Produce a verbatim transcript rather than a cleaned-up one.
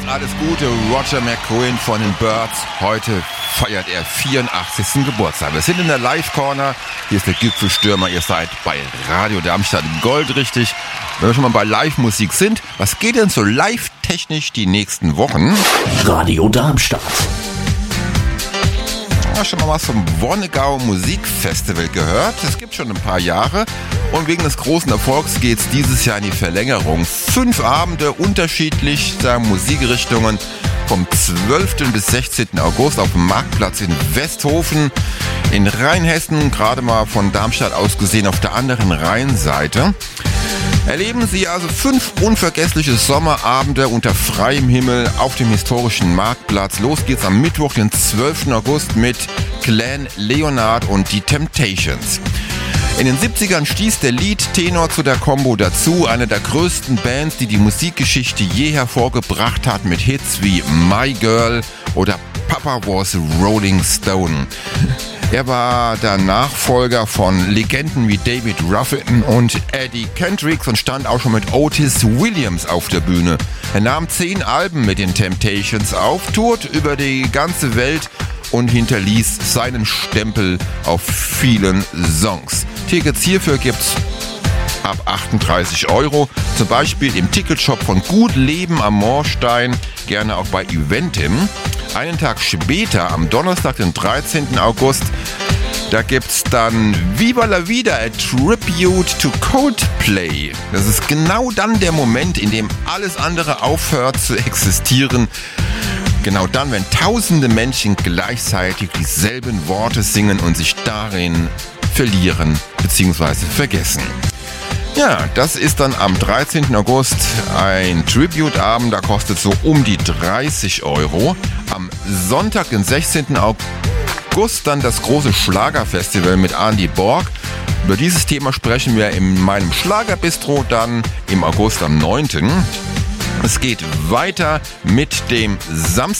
alles Gute, Roger McGuinn von den Byrds. Heute feiert er vierundachtzigsten Geburtstag. Wir sind in der Live-Corner. Hier ist der Gipfelstürmer. Ihr seid bei Radio Darmstadt goldrichtig. Wenn wir schon mal bei Live-Musik sind, was geht denn so live-technisch die nächsten Wochen? Radio Darmstadt. Ja, schon mal was vom Wonnegau Musikfestival gehört. Das gibt schon ein paar Jahre. Und wegen des großen Erfolgs geht es dieses Jahr in die Verlängerung. Fünf Abende unterschiedlichster Musikrichtungen vom zwölften bis sechzehnten August auf dem Marktplatz in Westhofen in Rheinhessen, gerade mal von Darmstadt aus gesehen auf der anderen Rheinseite. Erleben Sie also fünf unvergessliche Sommerabende unter freiem Himmel auf dem historischen Marktplatz. Los geht's am Mittwoch, den zwölften August mit Clan Leonard und die Temptations. In den siebzigern stieß der Lead-Tenor zu der Combo dazu, eine der größten Bands, die die Musikgeschichte je hervorgebracht hat, mit Hits wie My Girl oder Papa Was a Rolling Stone. Er war der Nachfolger von Legenden wie David Ruffin und Eddie Kendricks und stand auch schon mit Otis Williams auf der Bühne. Er nahm zehn Alben mit den Temptations auf, tourt über die ganze Welt und hinterließ seinen Stempel auf vielen Songs. Tickets hierfür gibt's ab achtunddreißig Euro, zum Beispiel im Ticketshop von Gut Leben am Moorstein, gerne auch bei Eventim. Einen Tag später, am Donnerstag, den dreizehnten August, da gibt's dann Viva la Vida, a Tribute to Coldplay. Das ist genau dann der Moment, in dem alles andere aufhört zu existieren. Genau dann, wenn tausende Menschen gleichzeitig dieselben Worte singen und sich darin verlieren bzw. vergessen. Ja, das ist dann am dreizehnten August ein Tribute-Abend, da kostet so um die dreißig Euro. Am Sonntag, den sechzehnten August, dann das große Schlagerfestival mit Andy Borg. Über dieses Thema sprechen wir in meinem Schlagerbistro dann im August am neunten Es geht weiter mit dem Samstag.